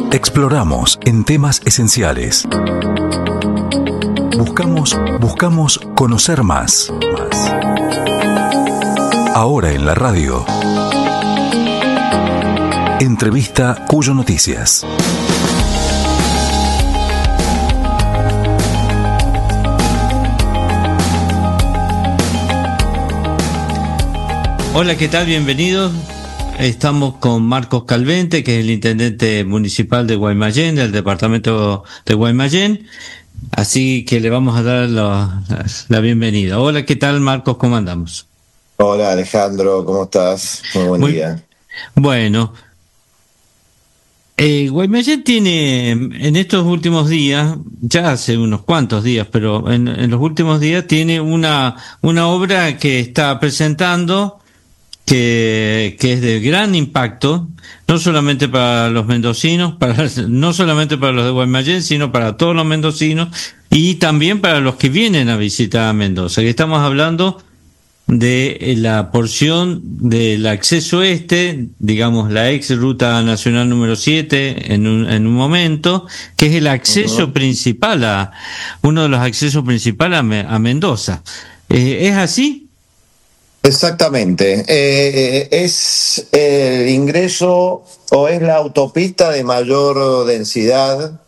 Exploramos en temas esenciales. Buscamos conocer más. Ahora en la radio. Entrevista Cuyo Noticias. Hola, ¿qué tal? Bienvenidos. Estamos con Marcos Calvente, que es el intendente municipal de Guaymallén, del departamento de Guaymallén. Así que le vamos a dar la bienvenida. Hola, ¿qué tal, Marcos? ¿Cómo andamos? Hola, Alejandro, ¿cómo estás? Muy buen día. Bueno, Guaymallén tiene en estos últimos días, ya hace unos cuantos días, pero en los últimos días tiene una obra que está presentando que es de gran impacto, no solamente para los mendocinos, no solamente para los de Guaymallén, sino para todos los mendocinos y también para los que vienen a visitar a Mendoza. Que estamos hablando de la porción del acceso digamos la ex ruta nacional número 7 en un momento, que es el acceso principal uno de los accesos principales a Mendoza. ¿Es así? Exactamente. Es el ingreso o es la autopista de mayor densidad,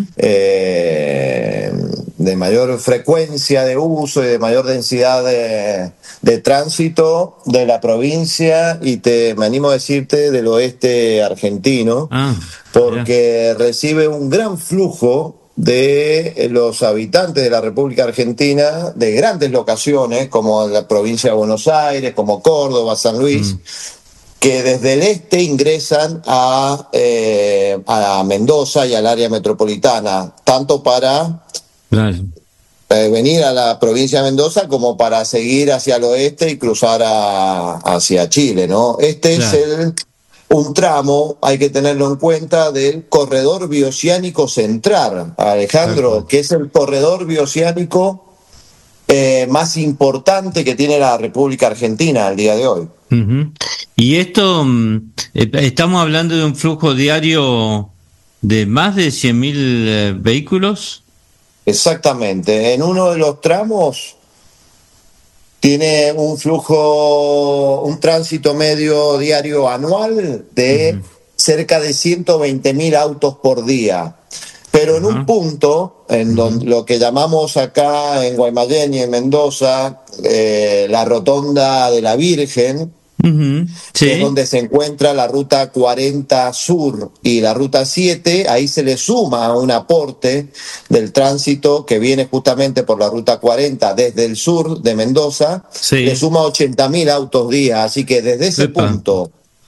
de mayor frecuencia de uso y de mayor densidad de tránsito de la provincia y me animo a decirte del oeste argentino, porque recibe un gran flujo de los habitantes de la República Argentina, de grandes locaciones como la provincia de Buenos Aires, como Córdoba, San Luis, que desde el este ingresan a Mendoza y al área metropolitana, tanto para venir a la provincia de Mendoza como para seguir hacia el oeste y cruzar hacia Chile, ¿no? Es un tramo, hay que tenerlo en cuenta, del corredor bioceánico central, Alejandro, que es el corredor bioceánico más importante que tiene la República Argentina al día de hoy. Y esto, estamos hablando de un flujo diario de más de 100.000 vehículos. Exactamente, en uno de los tramos tiene un tránsito medio diario anual de cerca de 120.000 autos por día. Pero en un punto, en donde lo que llamamos acá en Guaymallén y en Mendoza, la Rotonda de la Virgen, que es donde se encuentra la Ruta 40 Sur y la Ruta 7, ahí se le suma un aporte del tránsito que viene justamente por la Ruta 40 desde el sur de Mendoza, le suma 80.000 autos día, así que desde ese punto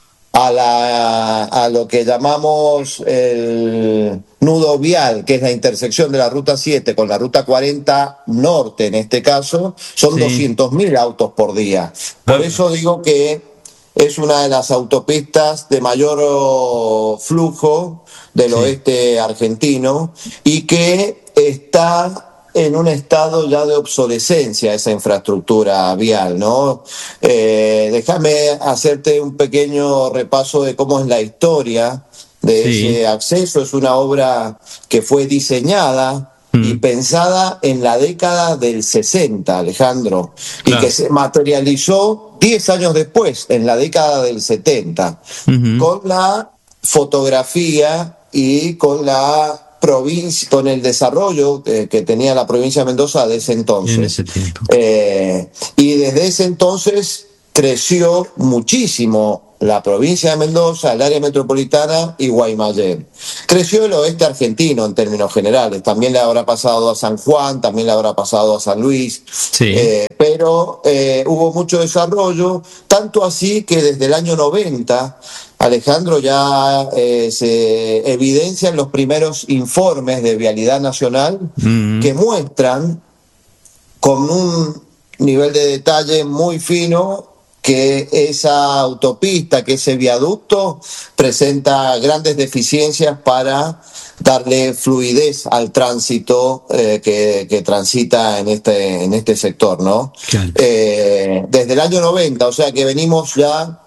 a lo que llamamos el nudo vial, que es la intersección de la Ruta 7 con la Ruta 40 Norte en este caso, son 200.000 autos por día. Por eso digo que es una de las autopistas de mayor flujo del oeste argentino y que está en un estado ya de obsolescencia esa infraestructura vial, ¿no? Déjame hacerte un pequeño repaso de cómo es la historia de ese acceso. Es una obra que fue diseñada y pensada en la década del 60, Alejandro, y que se materializó 10 años después, en la década del 70, con la fotografía y con la provincia, con el desarrollo que tenía la provincia de Mendoza de ese entonces. En ese tiempo. Y desde ese entonces creció muchísimo la provincia de Mendoza, el área metropolitana y Guaymallén. Creció el oeste argentino en términos generales, también le habrá pasado a San Juan, también le habrá pasado a San Luis, pero hubo mucho desarrollo, tanto así que desde el año 90, Alejandro, ya se evidencian los primeros informes de Vialidad Nacional que muestran con un nivel de detalle muy fino que esa autopista, que ese viaducto presenta grandes deficiencias para darle fluidez al tránsito que transita en este sector, ¿no? Claro. Desde el año 90, o sea que venimos ya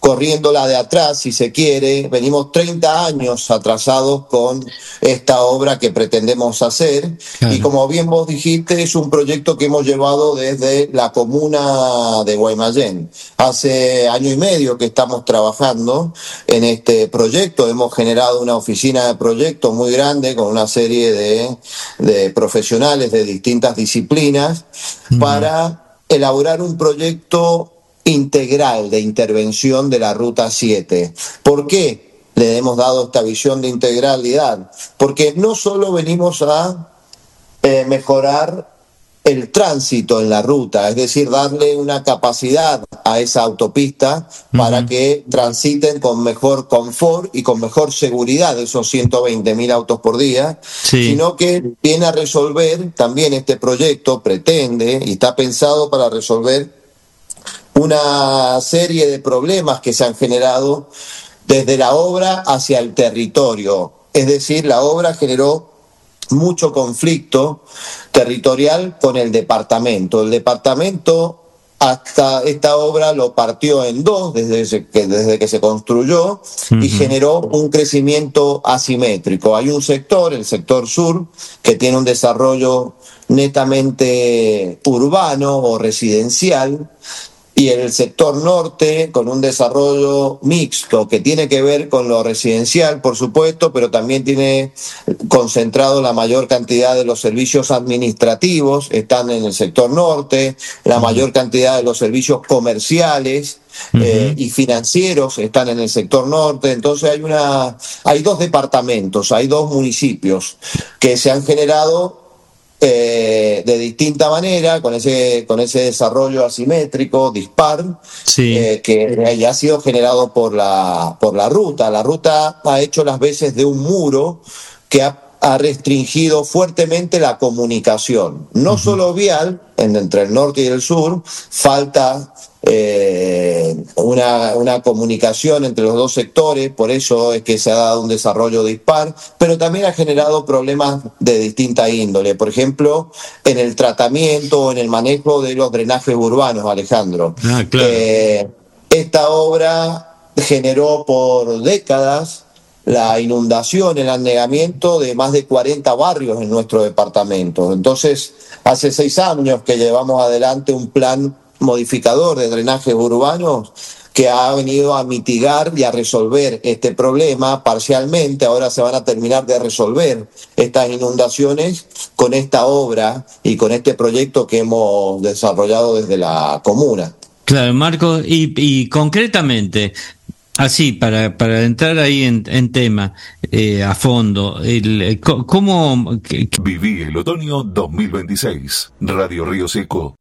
corriéndola de atrás, si se quiere. Venimos 30 años atrasados con esta obra que pretendemos hacer. Claro. Y como bien vos dijiste, es un proyecto que hemos llevado desde la comuna de Guaymallén. Hace año y medio que estamos trabajando en este proyecto. Hemos generado una oficina de proyectos muy grande con una serie de profesionales de distintas disciplinas para elaborar un proyecto integral de intervención de la Ruta 7. ¿Por qué le hemos dado esta visión de integralidad? Porque no solo venimos a mejorar el tránsito en la ruta, es decir, darle una capacidad a esa autopista para que transiten con mejor confort y con mejor seguridad esos 120.000 autos por día, sino que viene a resolver, también este proyecto pretende y está pensado para resolver una serie de problemas que se han generado desde la obra hacia el territorio. Es decir, la obra generó mucho conflicto territorial con el departamento. El departamento hasta esta obra lo partió en dos desde que se construyó y generó un crecimiento asimétrico. Hay un sector, el sector sur, que tiene un desarrollo netamente urbano o residencial, y el sector norte con un desarrollo mixto que tiene que ver con lo residencial, por supuesto, pero también tiene concentrado la mayor cantidad de los servicios administrativos, están en el sector norte, la mayor cantidad de los servicios comerciales y financieros están en el sector norte. Entonces hay dos departamentos, hay dos municipios que se han generado de distinta manera, con ese desarrollo asimétrico, dispar, que ya ha sido generado por la ruta. La ruta ha hecho las veces de un muro que ha restringido fuertemente la comunicación, no solo vial, entre el norte y el sur, falta una comunicación entre los dos sectores, por eso es que se ha dado un desarrollo dispar, pero también ha generado problemas de distinta índole, por ejemplo, en el tratamiento o en el manejo de los drenajes urbanos, Alejandro. Claro. Esta obra generó por décadas la inundación, el anegamiento de más de 40 barrios en nuestro departamento. Entonces, hace 6 años que llevamos adelante un plan modificador de drenajes urbanos que ha venido a mitigar y a resolver este problema parcialmente. Ahora se van a terminar de resolver estas inundaciones con esta obra y con este proyecto que hemos desarrollado desde la comuna. Claro, Marcos, y concretamente, así, para entrar ahí en tema, a fondo, ¿cómo...? Viví el otoño 2026. Radio Río Seco